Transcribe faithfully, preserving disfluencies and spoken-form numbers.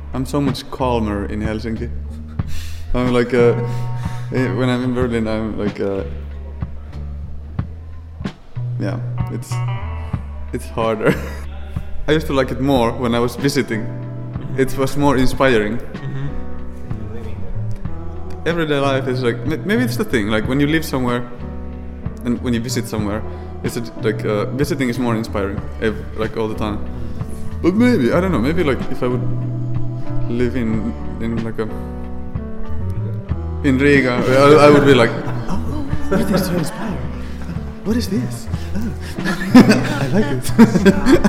I'm so much calmer in Helsinki. I'm like, uh, when I'm in Berlin, I'm like, uh, yeah, it's it's harder. I used to like it more when I was visiting. Mm-hmm. It was more inspiring. Mm-hmm. Everyday life is like, maybe it's the thing, like when you live somewhere and when you visit somewhere, it's a, like uh, visiting is more inspiring, every, like all the time. But maybe, I don't know, maybe like if I would live in in like a in Riga, I, I would be like, oh, everything's so inspiring. What is this? Oh. I like it.